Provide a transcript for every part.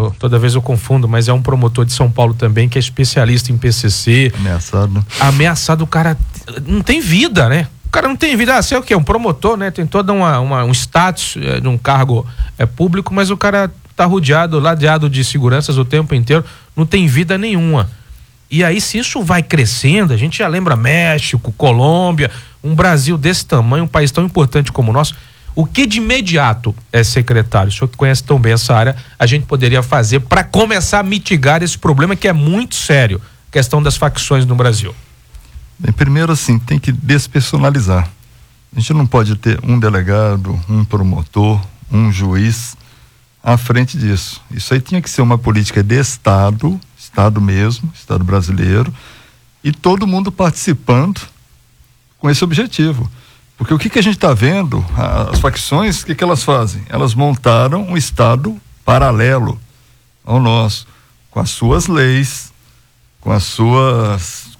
toda vez eu confundo, mas é um promotor de São Paulo também, que é especialista em PCC. Ameaçado, o cara não tem vida, né? O cara não tem vida, sei o quê? Um promotor, né? Tem todo um status de um cargo público, mas o cara tá ladeado de seguranças o tempo inteiro, não tem vida nenhuma. E aí, se isso vai crescendo, a gente já lembra México, Colômbia, um Brasil desse tamanho, um país tão importante como o nosso, o que de imediato, secretário, o senhor que conhece tão bem essa área, a gente poderia fazer para começar a mitigar esse problema que é muito sério, a questão das facções no Brasil? Bem, primeiro assim, tem que despersonalizar. A gente não pode ter um delegado, um promotor, um juiz à frente disso. Isso aí tinha que ser uma política de Estado mesmo, Estado brasileiro, e todo mundo participando com esse objetivo. Porque o que a gente está vendo, as facções, o que elas fazem? Elas montaram um Estado paralelo ao nosso, com as suas leis, com a sua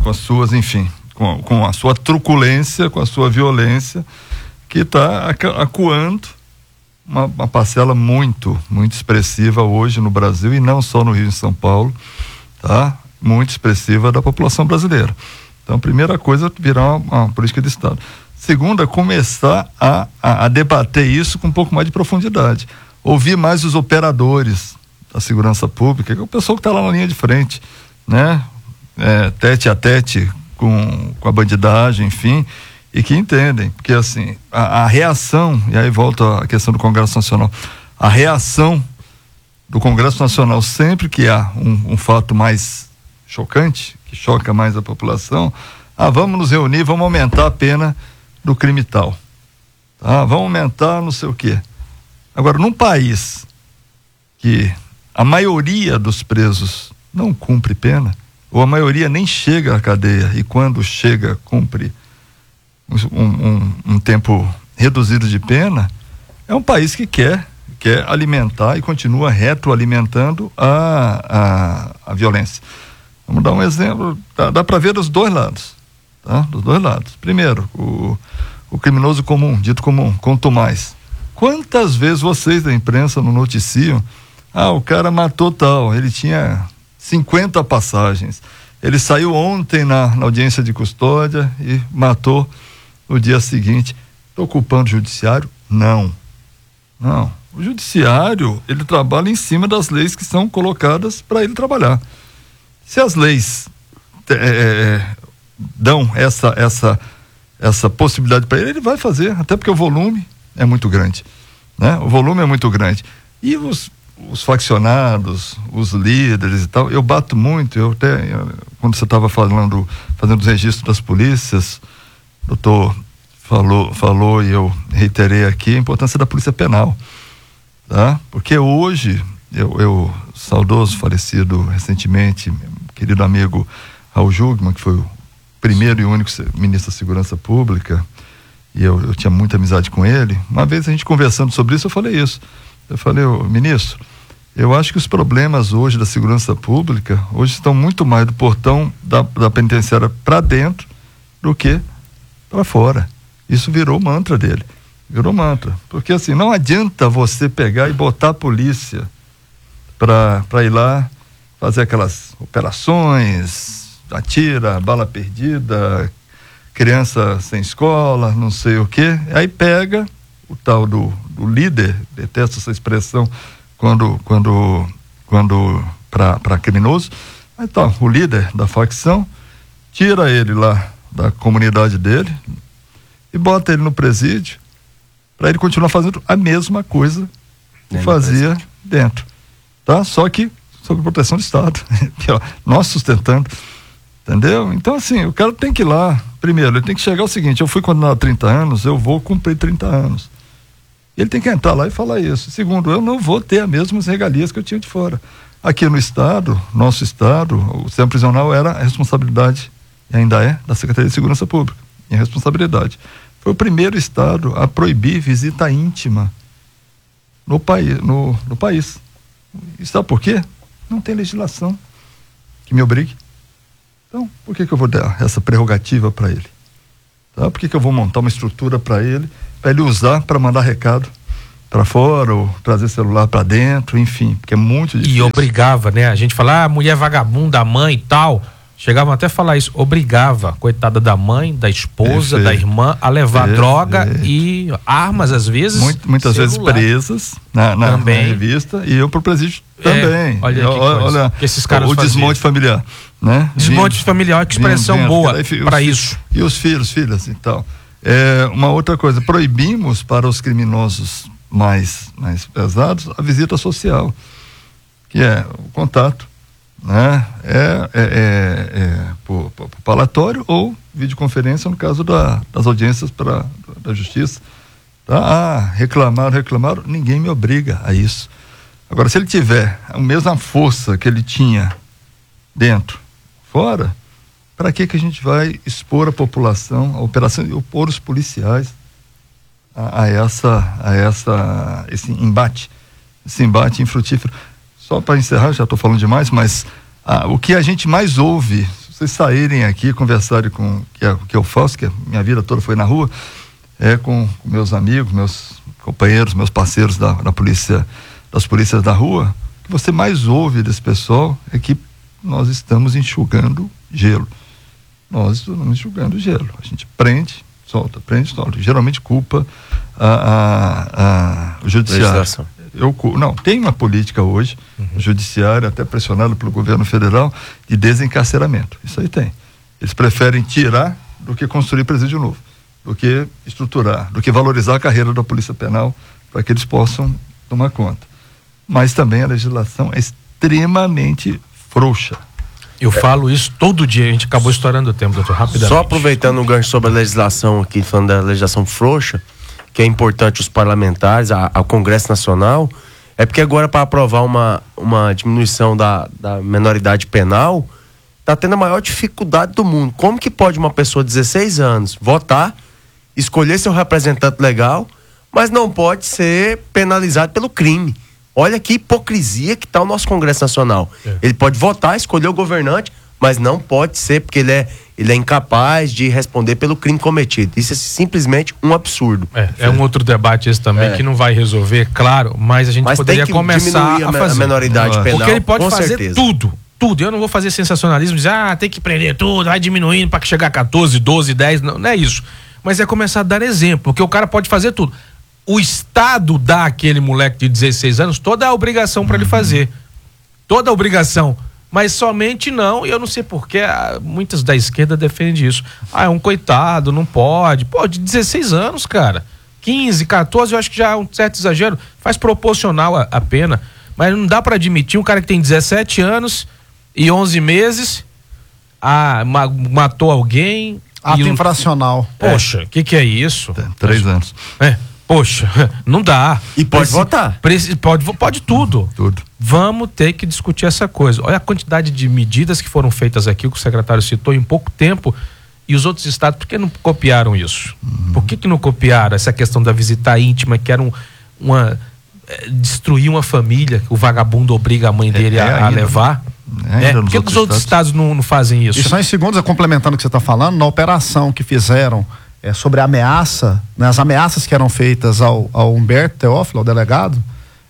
truculência, com a sua violência, que está acuando uma parcela muito expressiva hoje no Brasil, e não só no Rio e São Paulo, tá? Muito expressiva da população brasileira. Então, primeira coisa, virar uma política de Estado. Segunda, começar a debater isso com um pouco mais de profundidade. Ouvir mais os operadores da segurança pública, que é o pessoal que está lá na linha de frente, né? Tete a tete com a bandidagem, enfim, e que entendem. Porque, assim, a reação, e aí volta a questão do Congresso Nacional, a reação do Congresso Nacional sempre que há um fato mais chocante, que choca mais a população, vamos nos reunir, vamos aumentar a pena do crime tal, tá? Vamos aumentar não sei o quê. Agora, num país que a maioria dos presos não cumpre pena, ou a maioria nem chega à cadeia, e quando chega cumpre um tempo reduzido de pena, é um país que quer alimentar e continua retroalimentando a violência. Vamos dar um exemplo, dá para ver dos dois lados, tá? Dos dois lados. Primeiro, o criminoso comum, dito comum, conto mais. Quantas vezes vocês da imprensa não noticiam, o cara matou tal, ele tinha 50 passagens, ele saiu ontem na audiência de custódia e matou no dia seguinte. Estou culpando o judiciário? Não. O judiciário, ele trabalha em cima das leis que são colocadas para ele trabalhar. Se as leis dão essa possibilidade para ele vai fazer, até porque o volume é muito grande, né? O volume é muito grande. E os faccionados, os líderes e tal, eu bato muito, quando você estava fazendo os registros das polícias, o doutor falou e eu reiterei aqui a importância da polícia penal, tá? Porque hoje, eu saudoso, falecido recentemente, meu querido amigo Raul Jugman, que foi o primeiro e único ministro da Segurança Pública, e eu tinha muita amizade com ele. Uma vez a gente conversando sobre isso, eu falei isso. Eu falei, ministro, eu acho que os problemas hoje da segurança pública, hoje estão muito mais do portão da penitenciária para dentro do que para fora. Isso virou mantra dele. Porque assim, não adianta você pegar e botar a polícia para ir lá fazer aquelas operações, atira, bala perdida, criança sem escola, não sei o quê. Aí pega o tal do líder, detesto essa expressão quando para criminoso, aí tá, o líder da facção, tira ele lá da comunidade dele e bota ele no presídio para ele continuar fazendo a mesma coisa que fazia dentro, tá? Só que sob proteção do Estado, que ó, nós sustentando, entendeu? Então assim, o cara tem que ir lá, primeiro, ele tem que chegar ao seguinte: eu fui condenado a 30 anos, eu vou cumprir 30 anos. Ele tem que entrar lá e falar isso. Segundo, eu não vou ter as mesmas regalias que eu tinha de fora. Aqui no Estado, nosso Estado, o sistema prisional era a responsabilidade, e ainda é, da Secretaria de Segurança Pública, e a responsabilidade. Foi o primeiro Estado a proibir visita íntima no país. E sabe por quê? Não tem legislação que me obrigue. Então, por que eu vou dar essa prerrogativa para ele? Tá? Por que eu vou montar uma estrutura para ele usar para mandar recado para fora, ou trazer celular para dentro, enfim, porque é muito difícil. E obrigava, né? A gente fala, mulher vagabunda, a mãe e tal. Chegavam até a falar isso, obrigava, coitada da mãe, da esposa, da irmã, a levar droga e armas, às vezes. Muitas vezes presas na revista, e eu pro presídio também. Olha que esses caras o desmonte familiar, né? Desmonte familiar, que expressão boa para isso. E os filhas e tal. Uma outra coisa, proibimos para os criminosos mais pesados a visita social, que é o contato, né? Por palatório ou videoconferência no caso das audiências da justiça, tá? Reclamaram, ninguém me obriga a isso. Agora, se ele tiver a mesma força que ele tinha dentro, fora, para que a gente vai expor a população, a operação, e opor os policiais a esse embate infrutífero? Só para encerrar, já estou falando demais, mas o que a gente mais ouve, se vocês saírem aqui, conversarem com que eu faço, que a minha vida toda foi na rua, com meus amigos, meus companheiros, meus parceiros da polícia, das polícias da rua, o que você mais ouve desse pessoal é que nós estamos enxugando gelo. Nós estamos enxugando gelo. A gente prende, solta. Geralmente culpa o judiciário. Não, tem uma política hoje, judiciária, até pressionada pelo governo federal, de desencarceramento. Isso aí tem. Eles preferem tirar do que construir presídio novo, do que estruturar, do que valorizar a carreira da Polícia Penal para que eles possam tomar conta. Mas também a legislação é extremamente frouxa. Eu falo isso todo dia, a gente acabou estourando o tempo, doutor, rapidamente. Só aproveitando o gancho sobre a legislação aqui, falando da legislação frouxa, que é importante os parlamentares, ao Congresso Nacional, é porque agora para aprovar uma diminuição da menoridade penal, está tendo a maior dificuldade do mundo. Como que pode uma pessoa de 16 anos votar, escolher seu representante legal, mas não pode ser penalizado pelo crime? Olha que hipocrisia que está o nosso Congresso Nacional. Ele pode votar, escolher o governante, mas não pode ser, porque ele é incapaz de responder pelo crime cometido. Isso é simplesmente um absurdo. É um outro debate esse também, que não vai resolver, claro, mas a gente poderia começar a fazer. A menoridade penal, porque ele pode fazer certeza. tudo. Eu não vou fazer sensacionalismo, dizer, tem que prender tudo, vai diminuindo para chegar a 14, 12, 10, não é isso. Mas é começar a dar exemplo, porque o cara pode fazer tudo. O Estado dá àquele moleque de 16 anos toda a obrigação para ele fazer. Toda a obrigação. Mas somente não, e eu não sei porquê, muitas da esquerda defendem isso. É um coitado, não pode. Pô, de 16 anos, cara. 15, 14, eu acho que já é um certo exagero. Faz proporcional a pena. Mas não dá para admitir um cara que tem 17 anos e 11 meses, matou alguém. Ato infracional. Poxa, o que é isso? 3 anos. Poxa, não dá. E pode votar. Pode tudo. Vamos ter que discutir essa coisa. Olha a quantidade de medidas que foram feitas aqui, que o secretário citou, em pouco tempo. E os outros estados, por que não copiaram isso? Por que não copiaram essa questão da visita íntima, que era destruir uma família, o vagabundo obriga a mãe dele a levar? Por que os outros estados não fazem isso? E só em segundos, complementando o que você está falando, na operação que fizeram sobre a ameaça, né, as ameaças que eram feitas ao Humberto Teófilo, ao delegado,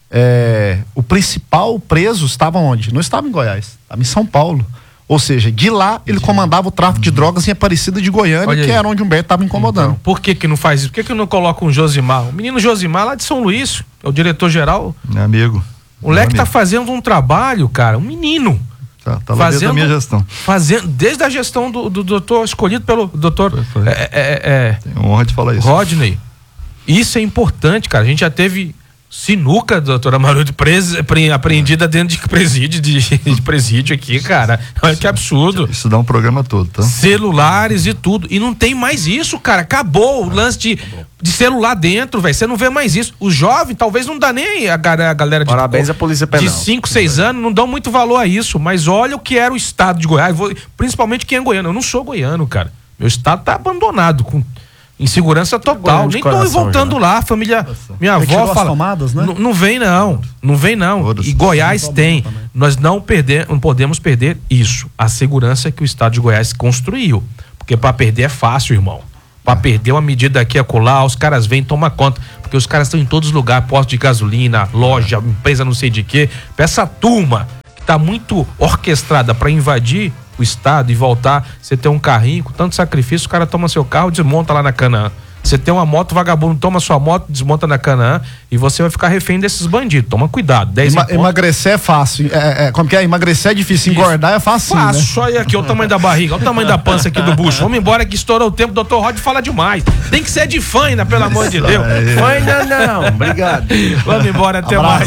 o principal preso estava onde? Não estava em Goiás, estava em São Paulo. Ou seja, de lá ele comandava o tráfico de drogas em Aparecida de Goiânia, que era onde o Humberto estava incomodando. Então, por que não faz isso? Por que não coloca um Josimar? O menino Josimar lá de São Luís, é o diretor-geral. Meu amigo. O moleque tá fazendo um trabalho, cara, um menino. Tá lá desde a minha gestão. Desde a gestão do doutor, escolhido pelo doutor. Tenho honra de falar isso. Rodney. Isso é importante, cara. A gente já teve sinuca, doutora Maruto, apreendida dentro de presídio aqui, cara. Olha que absurdo. Isso dá um programa todo, tá? Celulares e tudo. E não tem mais isso, cara. Acabou o lance de celular dentro, velho. Você não vê mais isso. Os jovens, talvez não dá nem a galera Parabéns à Polícia Penal. De 5, 6 anos, não dão muito valor a isso. Mas olha o que era o estado de Goiás. Principalmente quem é goiano. Eu não sou goiano, cara. Meu estado tá abandonado, com insegurança total. Nem tô voltando lá, a família. Minha avó fala. Tomadas, né? Não vem não. Não vem não. E Goiás tem. Nós não podemos perder isso. A segurança que o estado de Goiás construiu. Porque para perder é fácil, irmão. Para perder uma medida aqui e acolá, os caras vêm e tomam conta. Porque porque os caras estão em todos os lugares, posto de gasolina, loja, empresa não sei de quê. Pra essa turma que tá muito orquestrada para invadir o estado e voltar, você tem um carrinho com tanto sacrifício, o cara toma seu carro, desmonta lá na Canaã. Você tem uma moto, vagabundo toma sua moto, desmonta na Canaã e você vai ficar refém desses bandidos. Toma cuidado. Emagrecer é fácil. Como que é? Emagrecer é difícil. Engordar é fácil. Fácil, né? Só aí aqui, olha o tamanho da barriga, olha o tamanho da pança aqui do bucho. Vamos embora que estourou o tempo, doutor Rod fala demais. Tem que ser de fã ainda, pelo amor de Deus. Fã ainda não, obrigado. Vamos embora, até mais.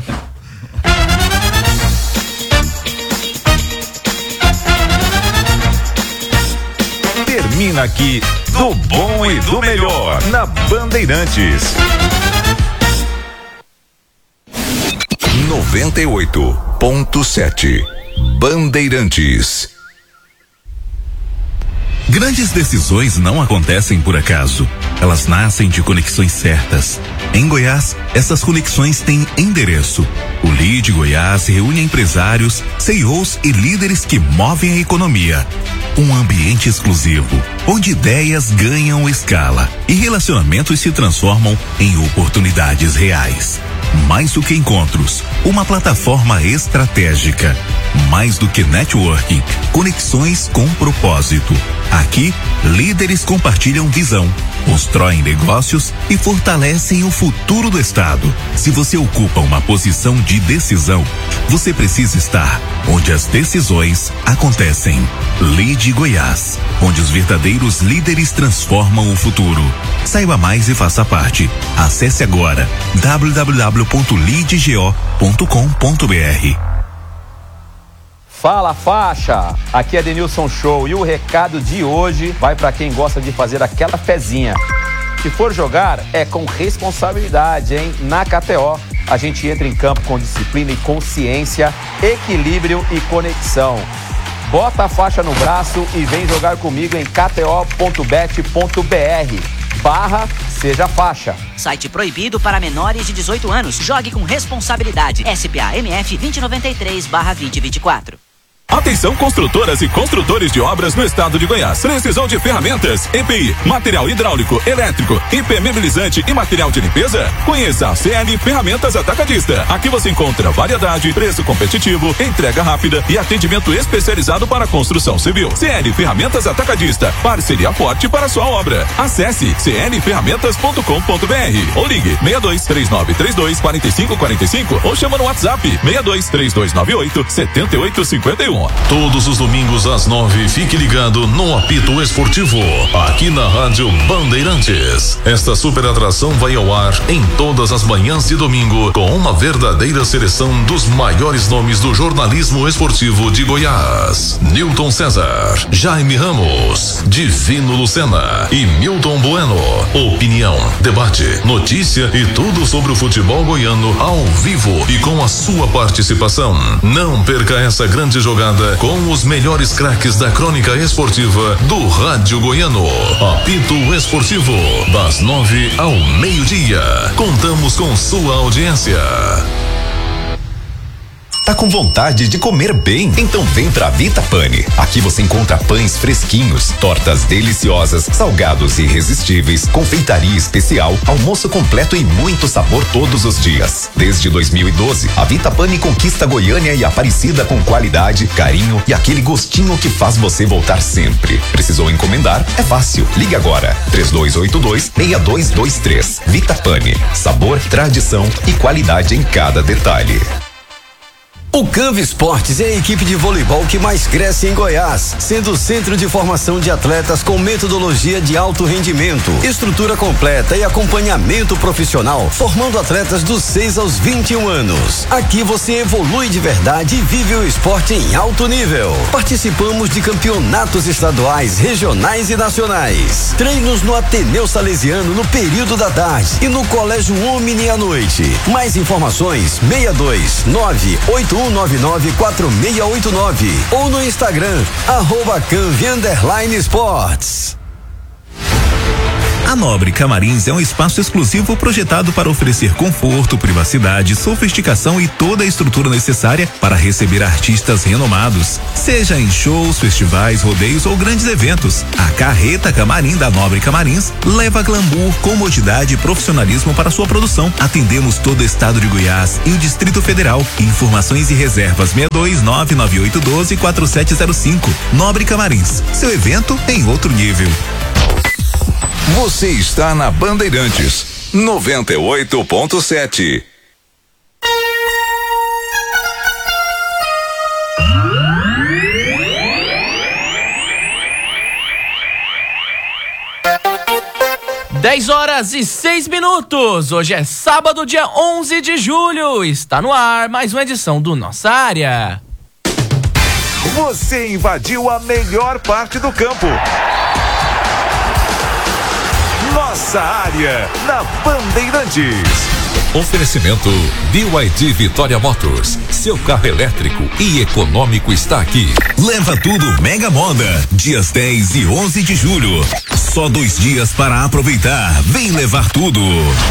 Termina aqui do bom e do melhor na Bandeirantes. 98.7 Bandeirantes. Grandes decisões não acontecem por acaso. Elas nascem de conexões certas. Em Goiás, essas conexões têm endereço. O Lead Goiás reúne empresários, CEOs e líderes que movem a economia. Um ambiente exclusivo, onde ideias ganham escala e relacionamentos se transformam em oportunidades reais. Mais do que encontros, uma plataforma estratégica. Mais do que networking, conexões com propósito. Aqui, líderes compartilham visão, constroem negócios e fortalecem o futuro do estado. Se você ocupa uma posição de decisão, você precisa estar onde as decisões acontecem. Lead Goiás, onde os verdadeiros líderes transformam o futuro. Saiba mais e faça parte. Acesse agora www.leadgo.com.br. Fala faixa, aqui é Denilson Show e o recado de hoje vai para quem gosta de fazer aquela fezinha. Se for jogar, é com responsabilidade, hein? Na KTO, a gente entra em campo com disciplina e consciência, equilíbrio e conexão. Bota a faixa no braço e vem jogar comigo em kto.bet.br/seja faixa. Site proibido para menores de 18 anos. Jogue com responsabilidade. SPA MF 2093/2024. Atenção, construtoras e construtores de obras no estado de Goiás. Precisou de ferramentas, EPI, material hidráulico, elétrico, impermeabilizante e material de limpeza? Conheça a CL Ferramentas Atacadista. Aqui você encontra variedade, preço competitivo, entrega rápida e atendimento especializado para construção civil. CL Ferramentas Atacadista, parceria forte para sua obra. Acesse clferramentas.com.br ou ligue 6239324545 ou chama no WhatsApp 6232987851. Todos os domingos às 9, fique ligado no Apito Esportivo, aqui na Rádio Bandeirantes. Esta super atração vai ao ar em todas as manhãs de domingo, com uma verdadeira seleção dos maiores nomes do jornalismo esportivo de Goiás. Newton César, Jaime Ramos, Divino Lucena e Milton Bueno. Opinião, debate, notícia e tudo sobre o futebol goiano ao vivo e com a sua participação. Não perca essa grande jogada com os melhores craques da crônica esportiva do Rádio Goiano. Apito Esportivo, das 9 ao meio-dia. Contamos com sua audiência. Tá com vontade de comer bem? Então vem pra Vita Pane. Aqui você encontra pães fresquinhos, tortas deliciosas, salgados irresistíveis, confeitaria especial, almoço completo e muito sabor todos os dias. Desde 2012, a Vita Pane conquista Goiânia e Aparecida com qualidade, carinho e aquele gostinho que faz você voltar sempre. Precisou encomendar? É fácil. Ligue agora. 3282-6223. Vita Pane. Sabor, tradição e qualidade em cada detalhe. O Canvi Esportes é a equipe de voleibol que mais cresce em Goiás, sendo o centro de formação de atletas com metodologia de alto rendimento, estrutura completa e acompanhamento profissional, formando atletas dos 6 aos 21 anos. Aqui você evolui de verdade e vive o esporte em alto nível. Participamos de campeonatos estaduais, regionais e nacionais. Treinos no Ateneu Salesiano no período da tarde e no Colégio Omni à noite. Mais informações 62981994689 ou no Instagram @canvi_esportes. A Nobre Camarins é um espaço exclusivo projetado para oferecer conforto, privacidade, sofisticação e toda a estrutura necessária para receber artistas renomados. Seja em shows, festivais, rodeios ou grandes eventos, a Carreta Camarim da Nobre Camarins leva glamour, comodidade e profissionalismo para sua produção. Atendemos todo o estado de Goiás e o Distrito Federal. Informações e reservas 62998124705. Nobre Camarins, seu evento em outro nível. Você está na Bandeirantes 98.7. Dez horas e 6 minutos. Hoje é sábado, dia 11 de julho. Está no ar mais uma edição do Nossa Área. Você invadiu a melhor parte do campo. Nossa Área, na Bandeirantes. Oferecimento BYD Vitória Motors. Seu carro elétrico e econômico está aqui. Leva tudo Mega Moda. Dias 10 e 11 de julho. Só 2 dias para aproveitar. Vem levar tudo.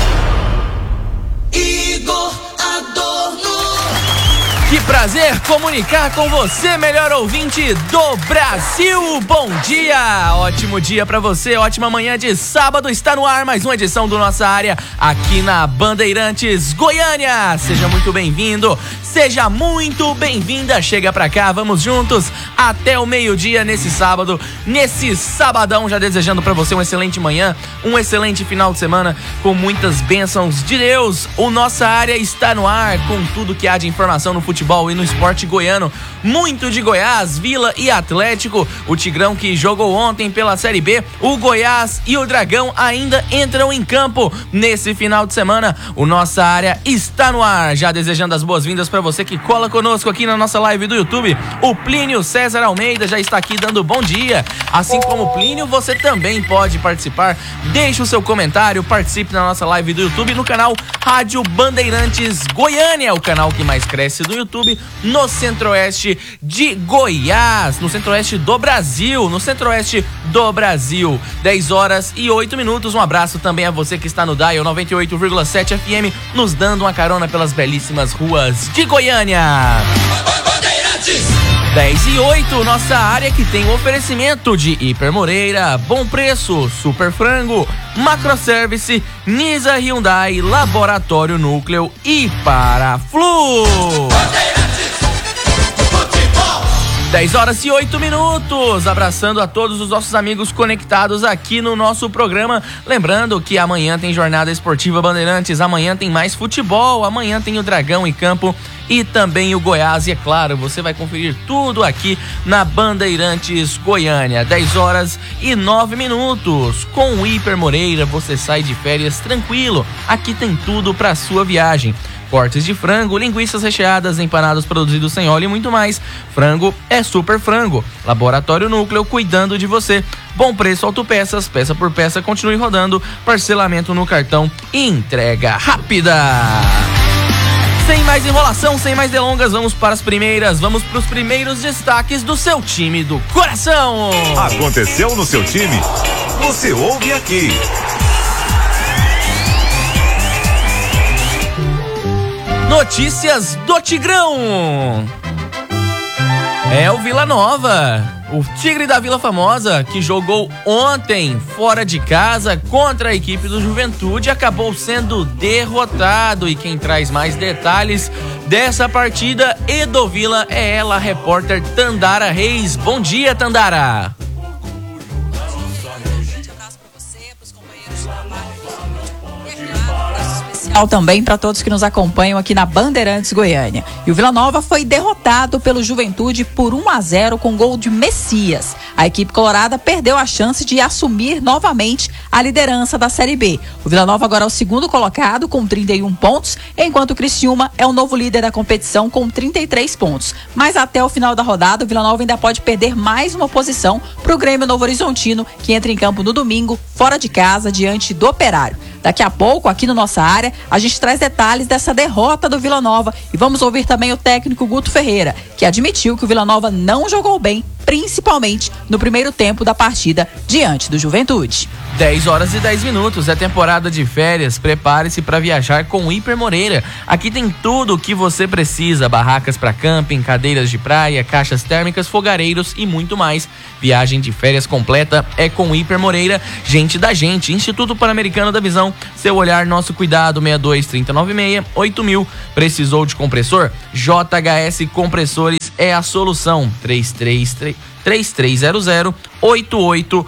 Igor Adorno. Que prazer comunicar com você, melhor ouvinte do Brasil. Bom dia, ótimo dia pra você, ótima manhã de sábado. Está no ar mais uma edição do Nossa Área aqui na Bandeirantes Goiânia. Seja muito bem-vindo, seja muito bem-vinda. Chega pra cá, vamos juntos até o meio-dia nesse sábado, nesse sabadão, já desejando pra você uma excelente manhã, um excelente final de semana com muitas bênçãos de Deus. O Nossa Área está no ar com tudo que há de informação no futebol e no esporte goiano. Muito de Goiás, Vila e Atlético. O Tigrão que jogou ontem pela Série B. O Goiás e o Dragão ainda entram em campo nesse final de semana. O Nossa Área está no ar. Já desejando as boas-vindas para você que cola conosco aqui na nossa live do YouTube. O Plínio César Almeida já está aqui dando bom dia. Assim como o Plínio, você também pode participar. Deixe o seu comentário, participe na nossa live do YouTube no canal Rádio Bandeirantes Goiânia, o canal que mais cresce do YouTube no Centro-Oeste de Goiás, no Centro-Oeste do Brasil, no Centro-Oeste do Brasil. 10 horas e 8 minutos. Um abraço também a você que está no Dial 98,7 FM, nos dando uma carona pelas belíssimas ruas de Goiânia. 10 e 8, Nossa Área que tem o oferecimento de Hiper Moreira, Bom Preço, Super Frango, Macroservice, Nisa Hyundai, Laboratório Núcleo e Paraflu. 10 horas e 8 minutos, abraçando a todos os nossos amigos conectados aqui no nosso programa. Lembrando que amanhã tem Jornada Esportiva Bandeirantes, amanhã tem mais futebol, amanhã tem o Dragão em campo e também o Goiás. E é claro, você vai conferir tudo aqui na Bandeirantes Goiânia. 10 horas e 9 minutos. Com o Hiper Moreira você sai de férias tranquilo. Aqui tem tudo para sua viagem. Cortes de frango, linguiças recheadas, empanados produzidos sem óleo e muito mais. Frango é Super Frango. Laboratório Núcleo cuidando de você. Bom Preço Autopeças, peça por peça, continue rodando. Parcelamento no cartão e entrega rápida. Sem mais enrolação, sem mais delongas, vamos para os primeiros destaques do seu time do coração. Aconteceu no seu time? Você ouve aqui. Notícias do Tigrão. É o Vila Nova, o Tigre da Vila Famosa, que jogou ontem fora de casa contra a equipe do Juventude, acabou sendo derrotado. E quem traz mais detalhes dessa partida e do Vila é ela, a repórter Tandara Reis. Bom dia, Tandara. Também para todos que nos acompanham aqui na Bandeirantes Goiânia. E o Vila Nova foi derrotado pelo Juventude por 1-0 com gol de Messias. A equipe colorada perdeu a chance de assumir novamente a liderança da Série B. O Vila Nova agora é o segundo colocado com 31 pontos, enquanto o Criciúma é o novo líder da competição com 33 pontos. Mas até o final da rodada, o Vila Nova ainda pode perder mais uma posição para o Grêmio Novo Horizontino, que entra em campo no domingo, fora de casa, diante do Operário. Daqui a pouco, aqui no Nossa Área, a gente traz detalhes dessa derrota do Vila Nova e vamos ouvir também o técnico Guto Ferreira, que admitiu que o Vila Nova não jogou bem principalmente no primeiro tempo da partida diante do Juventude. 10h10, é temporada de férias, prepare-se para viajar com o Hiper Moreira. Aqui tem tudo o que você precisa, barracas para camping, cadeiras de praia, caixas térmicas, fogareiros e muito mais. Viagem de férias completa é com o Hiper Moreira, gente da gente, Instituto Pan-Americano da Visão, seu olhar, nosso cuidado, 62-396-8000. Precisou de compressor? JHS Compressores é a solução, 3300-8884.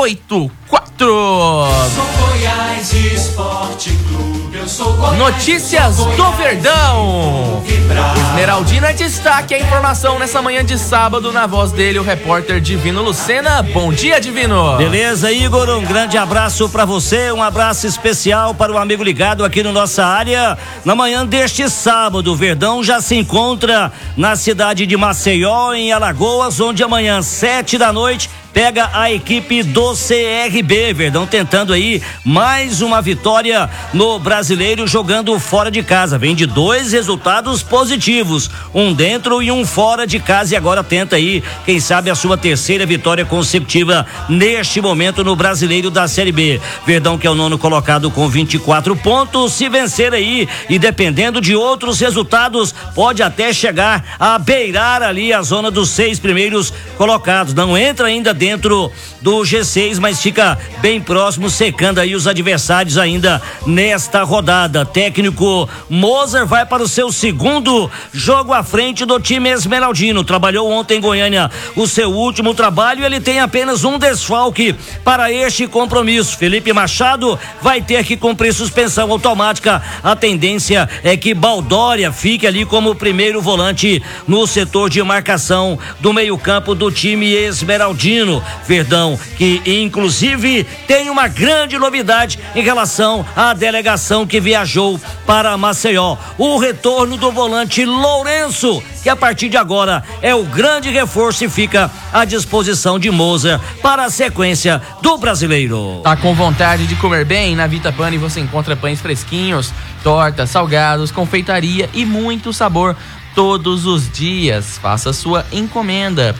Goiás Esporte Clube, eu sou Goiás. Notícias do Verdão. Esmeraldino é destaque, a informação nessa manhã de sábado, na voz dele, o repórter Divino Lucena. Bom dia, Divino. Beleza, Igor, um grande abraço pra você, um abraço especial para o amigo ligado aqui no nossa área. Na manhã deste sábado, o Verdão já se encontra na cidade de Maceió, em Alagoas, onde amanhã, 7h, pega a equipe do CRB. Verdão tentando aí mais uma vitória no Brasileiro, jogando fora de casa. Vem de 2 resultados positivos, um dentro e um fora de casa, e agora tenta aí, quem sabe, a sua terceira vitória consecutiva neste momento no Brasileiro da Série B. Verdão, que é o 9º colocado com 24 pontos, se vencer aí e dependendo de outros resultados, pode até chegar a beirar ali a zona dos 6 primeiros colocados. Não entra ainda dentro do G6, mas fica bem próximo, secando aí os adversários ainda nesta rodada. Técnico Moser vai para o seu segundo jogo à frente do time esmeraldino. Trabalhou ontem em Goiânia o seu último trabalho, ele tem apenas um desfalque para este compromisso. Felipe Machado vai ter que cumprir suspensão automática. A tendência é que Baldória fique ali como primeiro volante no setor de marcação do meio-campo do time esmeraldino. Verdão, que inclusive tem uma grande novidade em relação à delegação que viajou para Maceió: o retorno do volante Lourenço, que a partir de agora é o grande reforço e fica à disposição de Moser para a sequência do Brasileiro. Tá com vontade de comer bem? Na Vita Pane você encontra pães fresquinhos, tortas, salgados, confeitaria e muito sabor todos os dias. Faça sua encomenda,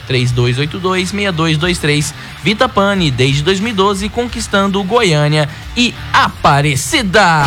3282-6223. Vita Pane, desde 2012, conquistando Goiânia e Aparecida.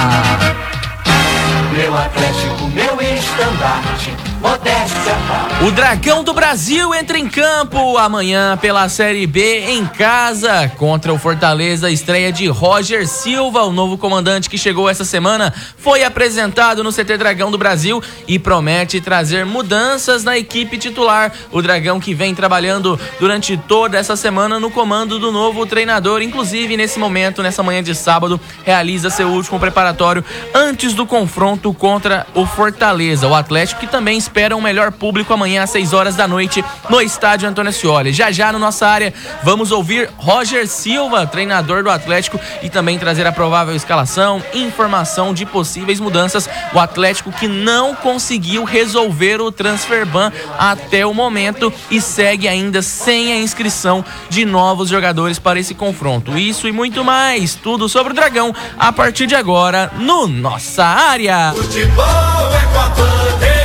Meu Atlético, meu estandarte, modéstia. O Dragão do Brasil entra em campo amanhã pela Série B em casa contra o Fortaleza. Estreia de Roger Silva, o novo comandante que chegou essa semana, foi apresentado no CT Dragão do Brasil e promete trazer mudanças na equipe titular. O Dragão, que vem trabalhando durante toda essa semana no comando do novo treinador, inclusive nesse momento, nessa manhã de sábado, realiza seu último preparatório antes do confronto contra o Fortaleza. O Atlético, que também espera um melhor público amanhã às 6h no estádio Antônio Ascioli. Já no nossa área vamos ouvir Roger Silva, treinador do Atlético, e também trazer a provável escalação, informação de possíveis mudanças. O Atlético, que não conseguiu resolver o transfer ban até o momento e segue ainda sem a inscrição de novos jogadores para esse confronto. Isso e muito mais, tudo sobre o Dragão a partir de agora no Nossa Área. Futebol é com a Bandeirantes.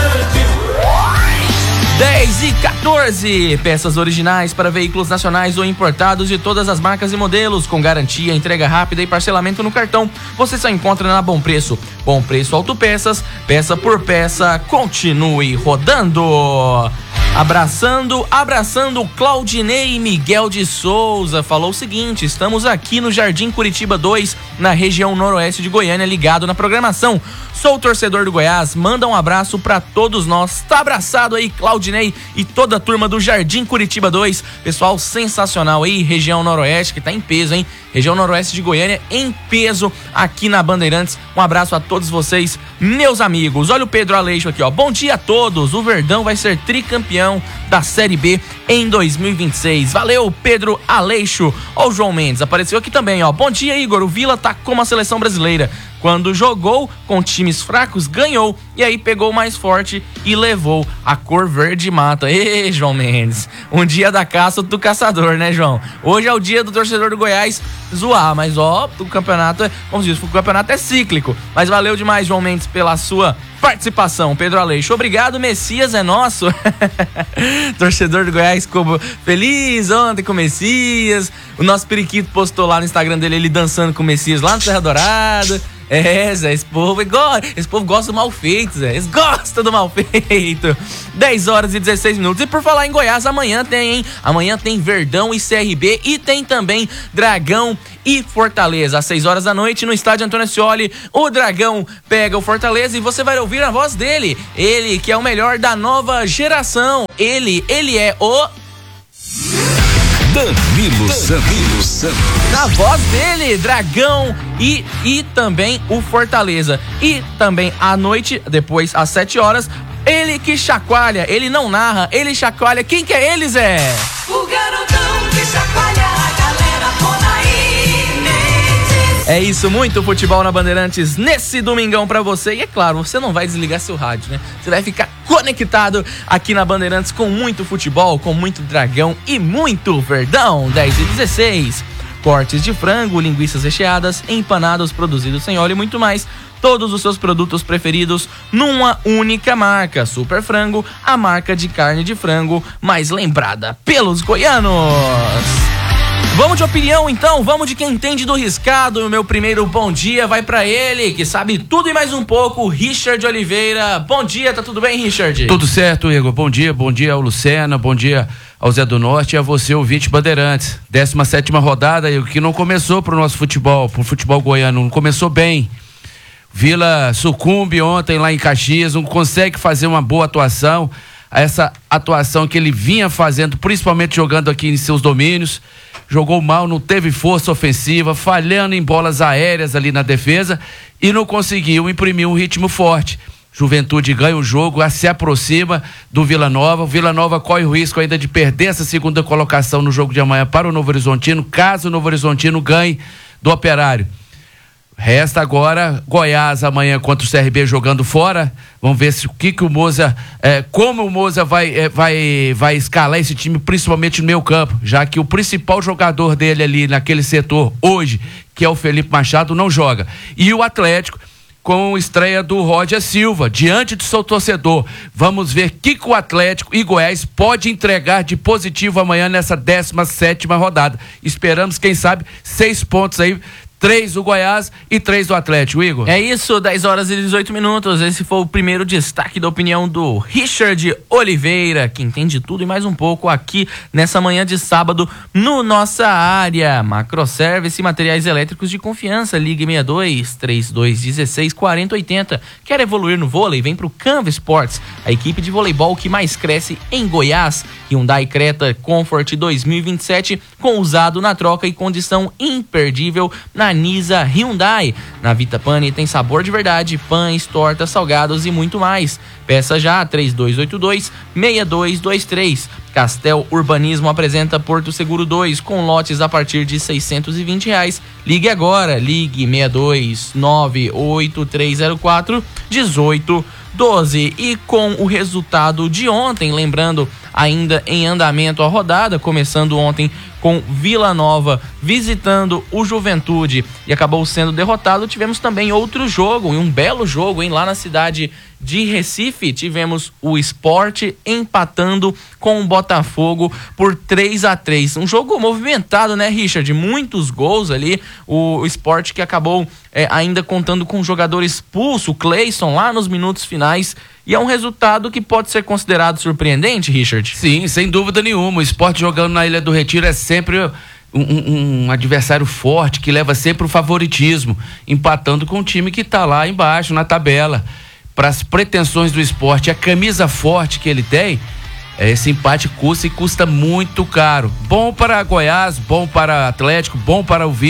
10h14, peças originais para veículos nacionais ou importados de todas as marcas e modelos, com garantia, entrega rápida e parcelamento no cartão. Você só encontra na Bom Preço. Bom Preço Autopeças, peça por peça, continue rodando. Abraçando Claudinei Miguel de Souza, falou o seguinte: estamos aqui no Jardim Curitiba 2, na região noroeste de Goiânia, ligado na programação. Sou torcedor do Goiás, manda um abraço pra todos nós. Tá abraçado aí, Claudinei e toda a turma do Jardim Curitiba 2. Pessoal sensacional aí, região noroeste, que tá em peso, hein? Região noroeste de Goiânia em peso aqui na Bandeirantes. Um abraço a todos vocês, meus amigos. Olha o Pedro Aleixo aqui, ó. Bom dia a todos. O Verdão vai ser tricampeão da Série B em 2026. Valeu, Pedro Aleixo. Ó, o João Mendes apareceu aqui também, ó. Bom dia, Igor. O Vila tá como a seleção brasileira. Quando jogou com times fracos, ganhou. E aí pegou o mais forte e levou a cor verde mata. Ê, João Mendes, um dia da caça do caçador, né, João? Hoje é o dia do torcedor do Goiás zoar, mas ó, o campeonato, como diz, o campeonato é cíclico. Mas valeu demais, João Mendes, pela sua participação. Pedro Aleixo, obrigado, Messias é nosso. Torcedor do Goiás ficou feliz ontem com o Messias. O nosso periquito postou lá no Instagram dele, ele dançando com o Messias lá no Serra Dourada. Zé, esse povo gosta do mal feito, Zé. Eles gostam do mal feito. 10h16. E por falar em Goiás, amanhã tem, hein? Amanhã tem Verdão e CRB e tem também Dragão e Fortaleza. Às 6 horas da noite, no estádio Antônio Ascioli, o Dragão pega o Fortaleza e você vai ouvir a voz dele. Ele que é o melhor da nova geração. Ele é o... Danilo Santos. Na voz dele, Dragão e também o Fortaleza. E também à noite, depois às 7 horas, ele que chacoalha, ele não narra, ele chacoalha. Quem que é ele, Zé? O garotão que chacoalha a galera toda aí, Mendes. É isso, muito futebol na Bandeirantes nesse domingão pra você. E é claro, você não vai desligar seu rádio, né? Você vai ficar conectado aqui na Bandeirantes com muito futebol, com muito Dragão e muito Verdão. 10h16. Cortes de frango, linguiças recheadas, empanados produzidos sem óleo e muito mais. Todos os seus produtos preferidos numa única marca. Super Frango, a marca de carne de frango mais lembrada pelos goianos. Vamos de opinião então, vamos de quem entende do riscado. O meu primeiro bom dia vai pra ele, que sabe tudo e mais um pouco, Richard Oliveira. Bom dia, tá tudo bem, Richard? Tudo certo, Igor. Bom dia ao Lucena, bom dia ao Zé do Norte e a você, ouvinte Bandeirantes. 17ª rodada, Igor, que não começou pro nosso futebol, pro futebol goiano, não começou bem. Vila sucumbe ontem lá em Caxias, não consegue fazer uma boa atuação, essa atuação que ele vinha fazendo, principalmente jogando aqui em seus domínios. Jogou mal, não teve força ofensiva, falhando em bolas aéreas ali na defesa e não conseguiu imprimir um ritmo forte. Juventude ganha o jogo, se aproxima do Vila Nova. O Vila Nova corre o risco ainda de perder essa segunda colocação no jogo de amanhã para o Novo Horizontino, caso o Novo Horizontino ganhe do Operário. Resta agora Goiás amanhã contra o CRB jogando fora. Vamos ver se o Moza, como o Moza vai escalar esse time, principalmente no meio campo, já que o principal jogador dele ali naquele setor hoje, que é o Felipe Machado, não joga. E o Atlético, com a estreia do Roger Silva, diante do seu torcedor. Vamos ver o que o Atlético e Goiás pode entregar de positivo amanhã nessa 17ª rodada. Esperamos, quem sabe, 6 pontos aí, 3 do Goiás e 3 do Atlético, Igor. É isso, 10h18. Esse foi o primeiro destaque da opinião do Richard Oliveira, que entende tudo e mais um pouco aqui nessa manhã de sábado no Nossa Área. Macroservice e materiais elétricos de confiança. Ligue 62-3216-4080. Quer evoluir no vôlei? Vem pro Canva Sports, a equipe de voleibol que mais cresce em Goiás. Hyundai Creta Comfort 2027 com usado na troca e condição imperdível na Nisa Hyundai. Na Vita Pane tem sabor de verdade, pães, tortas, salgados e muito mais. Peça já 3282-6223. Castel Urbanismo apresenta Porto Seguro 2 com lotes a partir de R$620. Ligue agora, ligue 62-98304-1812. E com o resultado de ontem, lembrando, ainda em andamento a rodada, começando ontem com Vila Nova visitando o Juventude e acabou sendo derrotado. Tivemos também outro jogo, e um belo jogo, hein? Lá na cidade de Recife, tivemos o Sport empatando com o Botafogo por 3-3. Um jogo movimentado, né, Richard? Muitos gols ali. O Sport que acabou ainda contando com um jogador expulso, o Cleison, lá nos minutos finais. E é um resultado que pode ser considerado surpreendente, Richard? Sim, sem dúvida nenhuma. O Sport jogando na Ilha do Retiro é sempre um adversário forte, que leva sempre o favoritismo, empatando com o time que está lá embaixo na tabela. Para as pretensões do Sport, a camisa forte que ele tem, esse empate custa muito caro. Bom para Goiás, bom para Atlético, bom para o Vila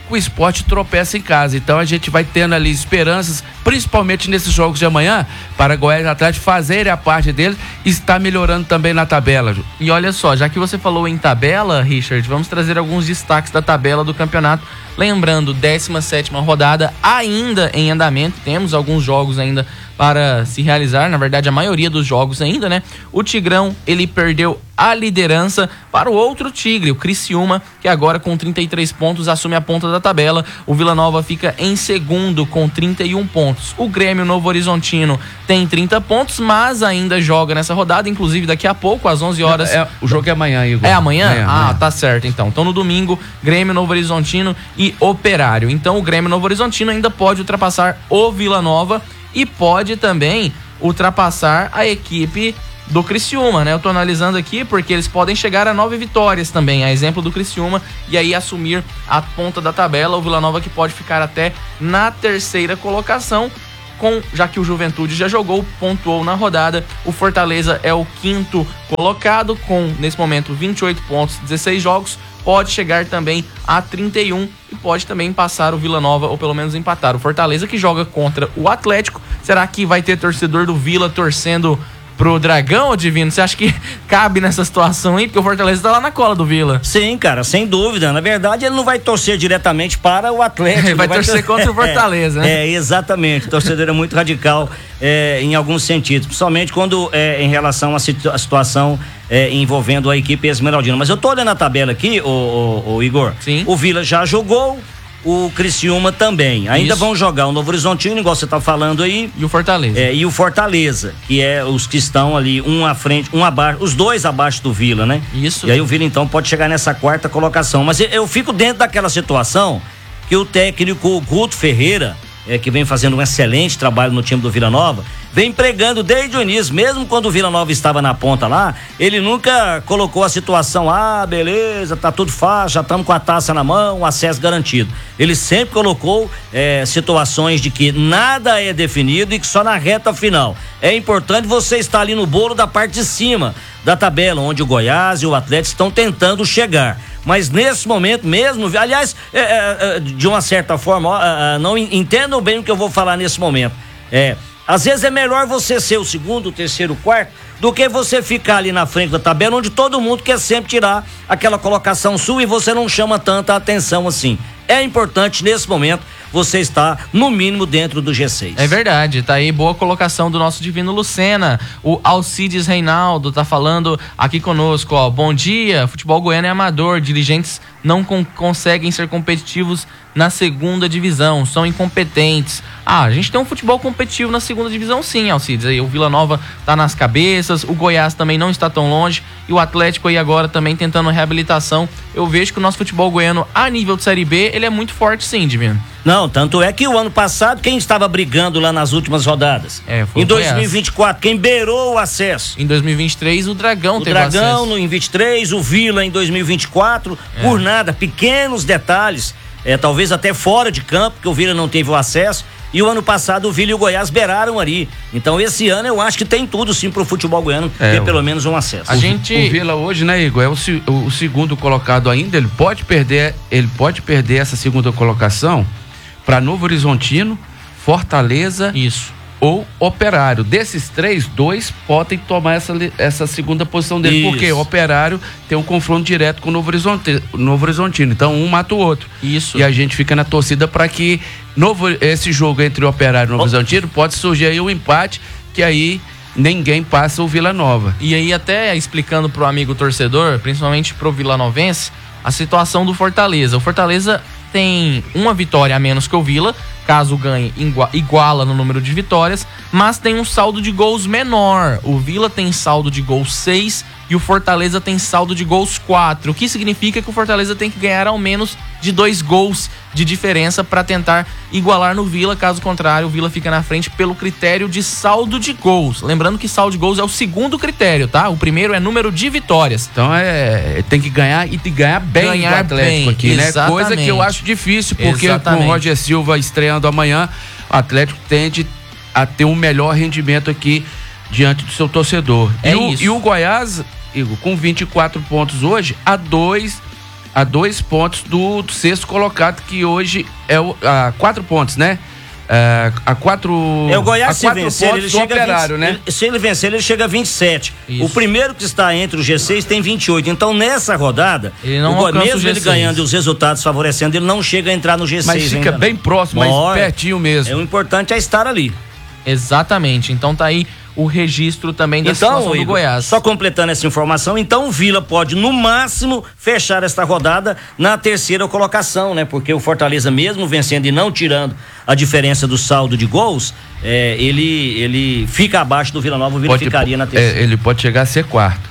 o Sport tropeça em casa. Então a gente vai tendo ali esperanças, principalmente nesses jogos de amanhã, para Goiás e Atlético fazerem a parte deles e estar melhorando também na tabela. E olha só, já que você falou em tabela, Richard, vamos trazer alguns destaques da tabela do campeonato. Lembrando, 17ª rodada ainda em andamento, temos alguns jogos ainda para se realizar, na verdade a maioria dos jogos ainda, né? O Tigrão, ele perdeu a liderança para o outro Tigre, o Criciúma, que agora com 33 pontos assume a ponta da tabela. O Vila Nova fica em segundo com 31 pontos. O Grêmio Novo Horizontino tem 30 pontos, mas ainda joga nessa rodada, inclusive daqui a pouco, às 11 horas. O jogo é amanhã, Igor. É amanhã? Amanhã. Tá certo então. Então no domingo, Grêmio Novo Horizontino e Operário. Então o Grêmio Novo Horizontino ainda pode ultrapassar o Vila Nova e pode também ultrapassar a equipe do Criciúma, né? Eu tô analisando aqui porque eles podem chegar a 9 vitórias também, a exemplo do Criciúma, e aí assumir a ponta da tabela. O Vila Nova que pode ficar até na 3ª colocação, já que o Juventude já jogou, pontuou na rodada. O Fortaleza é o 5º colocado com, nesse momento, 28 pontos, 16 jogos. Pode chegar também a 31 e pode também passar o Vila Nova, ou pelo menos empatar. O Fortaleza que joga contra o Atlético. Será que vai ter torcedor do Vila torcendo pro Dragão, Divino? Você acha que cabe nessa situação aí? Porque o Fortaleza tá lá na cola do Vila. Sim, cara, sem dúvida. Na verdade, ele não vai torcer diretamente para o Atlético. Ele vai torcer contra o Fortaleza, né? Exatamente. O torcedor é muito radical em alguns sentidos, principalmente quando em relação à situação envolvendo a equipe esmeraldina. Mas eu tô olhando a tabela aqui, o Igor. Sim. O Vila já jogou, o Criciúma também. Ainda vão jogar o Novo Horizontino, igual você tá falando aí. E o Fortaleza. E o Fortaleza, que é os que estão ali, um à frente, um abaixo, os dois abaixo do Vila, né? Isso. E aí o Vila, então, pode chegar nessa 4ª colocação. Mas eu fico dentro daquela situação que o técnico Guto Ferreira, que vem fazendo um excelente trabalho no time do Vila Nova, vem pregando desde o início, mesmo quando o Vila Nova estava na ponta lá, ele nunca colocou a situação, beleza, tá tudo fácil, já estamos com a taça na mão, acesso garantido. Ele sempre colocou situações de que nada é definido e que só na reta final. É importante você estar ali no bolo da parte de cima da tabela, onde o Goiás e o Atlético estão tentando chegar. Mas nesse momento mesmo, aliás, de uma certa forma, não entendam bem o que eu vou falar nesse momento. Às vezes é melhor você ser o 2º, o 3º, o 4º, do que você ficar ali na frente da tabela, onde todo mundo quer sempre tirar aquela colocação sua e você não chama tanta atenção assim. É importante, nesse momento, você estar, no mínimo, dentro do G6. É verdade, tá aí, boa colocação do nosso Divino Lucena. O Alcides Reinaldo tá falando aqui conosco, ó. Bom dia, futebol goiano é amador, dirigentes não conseguem ser competitivos na 2ª divisão, são incompetentes. A gente tem um futebol competitivo na 2ª divisão sim, Alcides. Aí o Vila Nova tá nas cabeças, o Goiás também não está tão longe e o Atlético aí agora também tentando reabilitação. Eu vejo que o nosso futebol goiano a nível de Série B, ele é muito forte sim, Divino. Não, tanto é que o ano passado, quem estava brigando lá nas últimas rodadas? Foi em 2024, quem beirou o acesso? Em 2023, o Dragão teve acesso. O Dragão em 23, o Vila em 2024, por nada, pequenos detalhes, talvez até fora de campo, que o Vila não teve o acesso. E o ano passado o Vila e o Goiás beiraram ali. Então esse ano eu acho que tem tudo sim pro futebol goiano ter pelo menos um acesso. O Vila hoje, né, Igor, é o 2º colocado ainda, ele pode perder essa 2ª colocação para Novo Horizontino, Fortaleza ou Operário. Desses 3, 2 podem tomar essa 2ª posição dele, porque o Operário tem um confronto direto com o Novo Horizontino. Então um mata o outro. Isso. E a gente fica na torcida para que esse jogo entre o Operário e o Novo Horizontino pode surgir aí um empate, que aí ninguém passa o Vila Nova. E aí até explicando pro amigo torcedor, principalmente pro vilanovense, a situação do Fortaleza. O Fortaleza tem uma vitória a menos que o Vila, caso ganhe, iguala no número de vitórias, mas tem um saldo de gols menor. O Vila tem saldo de gols 6 e o Fortaleza tem saldo de gols 4, o que significa que o Fortaleza tem que ganhar ao menos de 2 gols de diferença para tentar igualar no Vila. Caso contrário, o Vila fica na frente pelo critério de saldo de gols. Lembrando que saldo de gols é o 2º critério, tá? O primeiro é número de vitórias. Então tem que ganhar e ganhar bem o Atlético aqui, né? Coisa que eu acho difícil, porque com o Roger Silva estreando amanhã, o Atlético tende a ter um melhor rendimento aqui diante do seu torcedor. E o Goiás, Igor, com 24 pontos hoje, a 2 a 2 pontos do sexto colocado, que hoje é a 4 pontos, né? A 4 o Goiás, se vencer, ele chega Operário, 20, né? Se ele vencer, ele chega a 27. Isso. O primeiro que está entre os G6 tem 28. Então, nessa rodada, ele não mesmo ele ganhando e os resultados favorecendo, ele não chega a entrar no G6. Mas fica bem próximo, mas pertinho mesmo. O importante é estar ali. Exatamente. Então tá aí o registro também da situação do Goiás. Só completando essa informação, então o Vila pode, no máximo, fechar esta rodada na terceira colocação, né? Porque o Fortaleza, mesmo vencendo e não tirando a diferença do saldo de gols, ele fica abaixo do Vila Nova, o Vila ficaria na terceira. Ele pode chegar a ser quarto.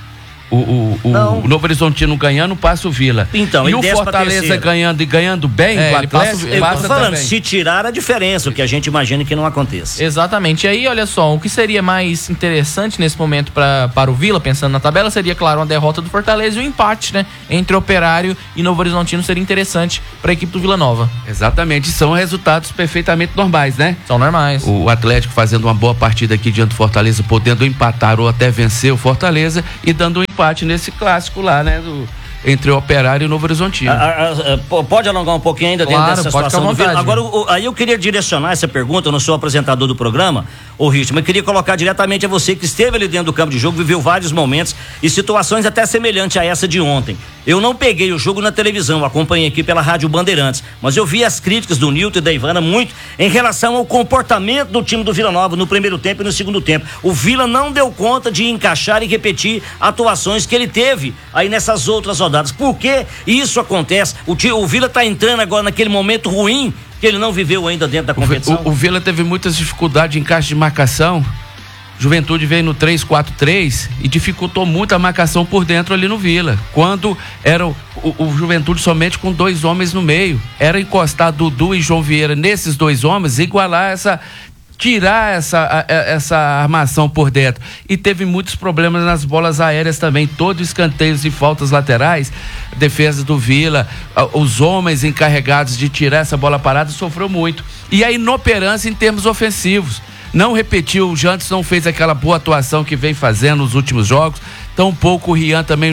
O Novo Horizontino ganhando, passa o Vila. Então, e o Fortaleza ganhando bem, o Atlético passa falando, também. se tirar a diferença, o que a gente imagina que não aconteça. Exatamente. E aí, olha só, o que seria mais interessante nesse momento para o Vila, pensando na tabela, seria, claro, uma derrota do Fortaleza e um empate, né? Entre Operário e Novo Horizontino seria interessante para a equipe do Vila Nova. Exatamente. São resultados perfeitamente normais, né? São normais. O Atlético fazendo uma boa partida aqui diante do Fortaleza, podendo empatar ou até vencer o Fortaleza e dando um empate nesse clássico lá, né? Entre o Operário e o Novo Horizontino. Pode alongar um pouquinho ainda dentro dessa situação do Vila? Agora, aí eu queria direcionar essa pergunta, eu não sou apresentador do programa, ô Ritmo, eu queria colocar diretamente a você que esteve ali dentro do campo de jogo, viveu vários momentos e situações até semelhantes a essa de ontem. Eu não peguei o jogo na televisão, acompanhei aqui pela Rádio Bandeirantes, mas eu vi as críticas do Nilton e da Ivana muito em relação ao comportamento do time do Vila Nova no primeiro tempo e no segundo tempo. O Vila não deu conta de encaixar e repetir atuações que ele teve aí nessas outras rodadas. Por que isso acontece? O Vila está entrando agora naquele momento ruim que ele não viveu ainda dentro da competição. O Vila teve muitas dificuldades de encaixe de marcação. Juventude veio no 3-4-3 e dificultou muito a marcação por dentro ali no Vila. Quando era o Juventude somente com 2 homens no meio, era encostar Dudu e João Vieira nesses 2 homens, igualar tirar essa armação por dentro. E teve muitos problemas nas bolas aéreas também, todos escanteios e faltas laterais, defesa do Vila, os homens encarregados de tirar essa bola parada sofreu muito. E a inoperância em termos ofensivos. Não repetiu, o Jantes não fez aquela boa atuação que vem fazendo nos últimos jogos. Tampouco o Rian também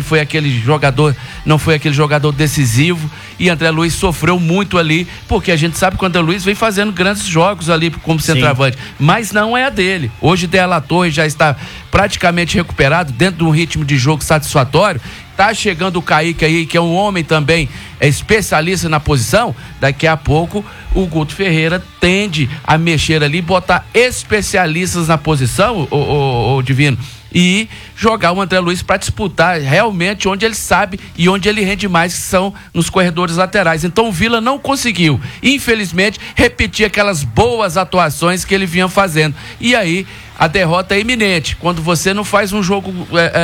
não foi aquele jogador decisivo. E André Luiz sofreu muito ali, porque a gente sabe que o André Luiz vem fazendo grandes jogos ali como centroavante. Mas não é a dele. Hoje De La Torre já está praticamente recuperado, dentro de um ritmo de jogo satisfatório. Tá chegando o Kaique aí, que é um homem também, é especialista na posição. Daqui a pouco o Guto Ferreira tende a mexer ali, botar especialistas na posição, o Divino, e jogar o André Luiz para disputar realmente onde ele sabe e onde ele rende mais, que são nos corredores laterais. Então o Vila não conseguiu, infelizmente, repetir aquelas boas atuações que ele vinha fazendo. E aí a derrota é iminente. Quando você não faz um jogo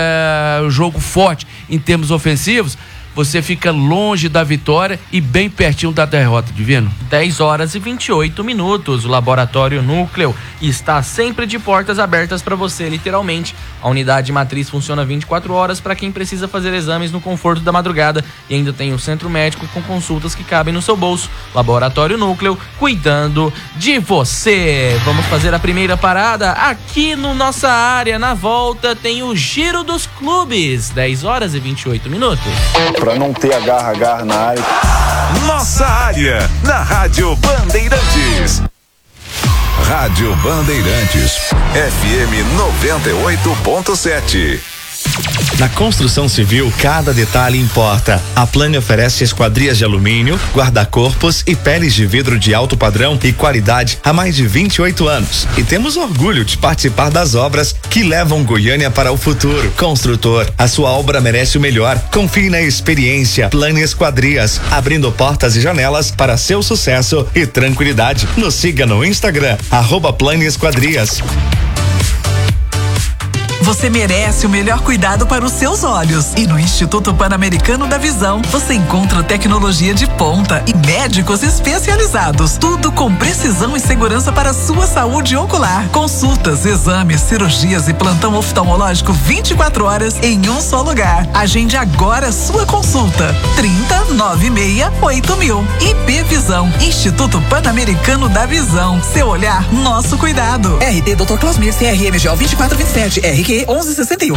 forte em termos ofensivos, você fica longe da vitória e bem pertinho da derrota, Divino. 10h28. O Laboratório Núcleo está sempre de portas abertas para você, literalmente. A unidade matriz funciona 24 horas para quem precisa fazer exames no conforto da madrugada. E ainda tem o centro médico com consultas que cabem no seu bolso. Laboratório Núcleo, cuidando de você. Vamos fazer a primeira parada aqui no nossa área. Na volta tem o Giro dos Clubes. 10h28. Pra não ter agarra na área. Nossa área, na Rádio Bandeirantes. Rádio Bandeirantes, FM 98.7. Na construção civil, cada detalhe importa. A Plane oferece esquadrias de alumínio, guarda-corpos e peles de vidro de alto padrão e qualidade há mais de 28 anos. E temos orgulho de participar das obras que levam Goiânia para o futuro. Construtor, a sua obra merece o melhor. Confie na experiência. Plane Esquadrias, abrindo portas e janelas para seu sucesso e tranquilidade. Nos siga no Instagram, @Plane Esquadrias. Você merece o melhor cuidado para os seus olhos. E no Instituto Pan-Americano da Visão, você encontra tecnologia de ponta e médicos especializados. Tudo com precisão e segurança para a sua saúde ocular. Consultas, exames, cirurgias e plantão oftalmológico 24 horas em um só lugar. Agende agora sua consulta. 30968000. IP Visão, Instituto Pan-Americano da Visão. Seu olhar, nosso cuidado. RT Dr. Clasmir, CRMGO 2427, RQ 1161.